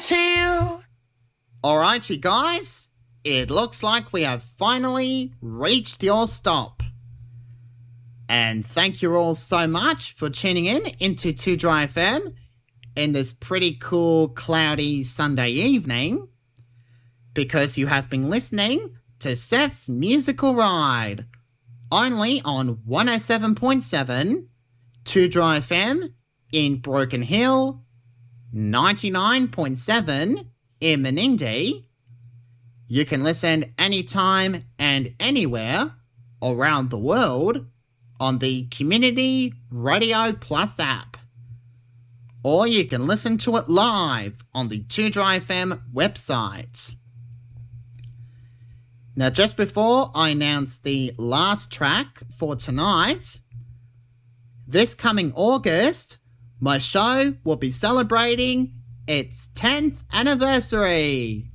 to you. Alrighty guys, it looks like we have finally reached your stop. And thank you all so much for tuning in into 2Dry FM in this pretty cool cloudy Sunday evening, because you have been listening to Seth's Musical Ride, only on 107.7 2Dry FM in Broken Hill, 99.7 in Menindee. You can listen anytime and anywhere around the world on the Community Radio Plus app. Or you can listen to it live on the 2Dry FM website. Now, just before I announce the last track for tonight, this coming August, my show will be celebrating its 10th anniversary.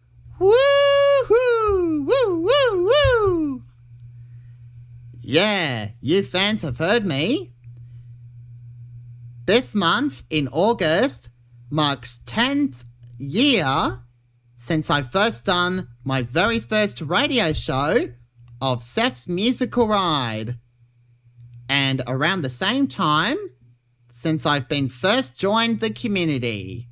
Woo-hoo! Woo-woo-woo! Yeah, you fans have heard me. This month in August marks 10th year since I first done my very first radio show of Seth's Musical Ride. And around the same time since I've been first joined the community.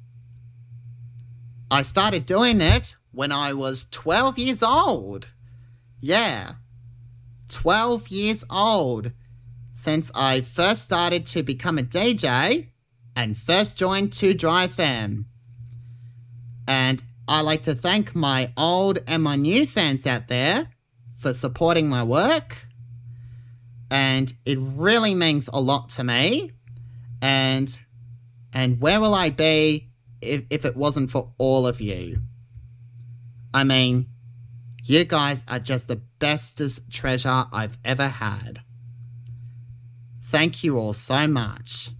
I started doing it when I was 12 years old. Yeah, 12 years old since I first started to become a DJ and first joined 2Dry FM. And I like to thank my old and my new fans out there for supporting my work. And it really means a lot to me. And where will I be if it wasn't for all of you? I mean, you guys are just the bestest treasure I've ever had. Thank you all so much.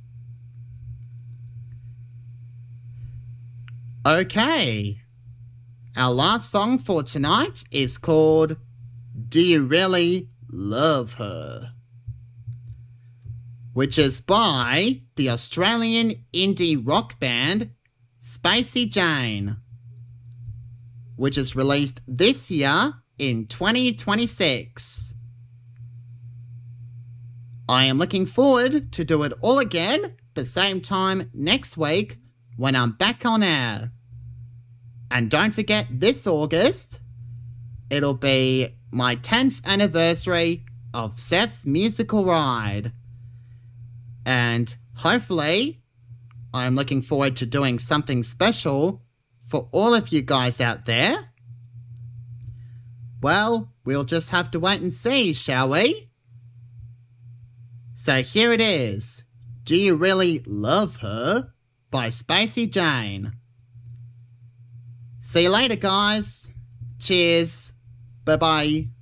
Okay, our last song for tonight is called Do You Really Love Her?, which is by the Australian indie rock band Spacey Jane, which is released this year in 2026. I am looking forward to do it all again the same time next week when I'm back on air. And don't forget, this August, it'll be my 10th anniversary of Seth's Musical Ride. And hopefully, I'm looking forward to doing something special for all of you guys out there. Well, we'll just have to wait and see, shall we? So here it is. Do You Really Love Her? By Spacey Jane. See you later, guys. Cheers. Bye-bye.